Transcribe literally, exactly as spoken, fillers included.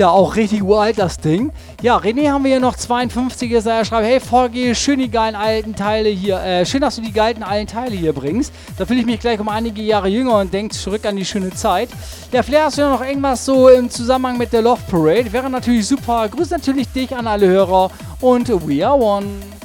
ja auch richtig uralt, das Ding. Ja, René haben wir hier noch zweiundfünfzig. Er schreibt, hey Volki, schön die geilen alten Teile hier, äh, schön, dass du die geilen alten Teile hier bringst. Da fühle ich mich gleich um einige Jahre jünger und denke zurück an die schöne Zeit. Ja, vielleicht hast du ja noch irgendwas so im Zusammenhang mit der Love Parade. Wäre natürlich super. Grüß natürlich dich an alle Hörer und we are one.